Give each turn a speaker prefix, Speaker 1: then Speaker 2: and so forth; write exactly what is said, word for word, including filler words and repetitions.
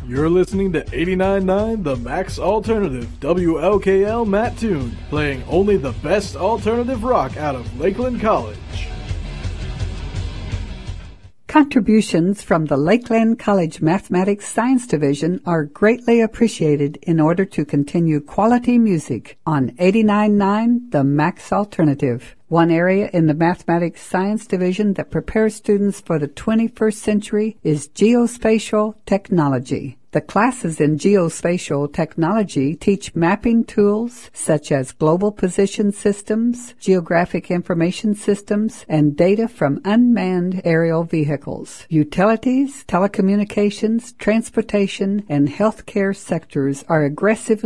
Speaker 1: You're listening to eighty-nine point nine The Max Alternative, W L K L Mattoon, playing only the best alternative rock out of Lakeland College.
Speaker 2: Contributions from the Lakeland College Mathematics Science Division are greatly appreciated in order to continue quality music on eighty-nine point nine The Max Alternative, one area in the Mathematics Science Division that prepares students for the twenty-first century is geospatial technology. The classes in geospatial technology teach mapping tools such as global position systems, geographic information systems, and data from unmanned aerial vehicles. Utilities, telecommunications, transportation, and healthcare sectors are aggressively